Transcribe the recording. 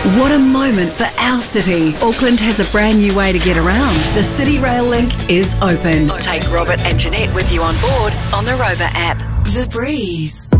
What a moment for our city. Auckland has a brand new way to get around. The City Rail link is open. Take Robert and Jeanette with you on board on the Rover app. The Breeze.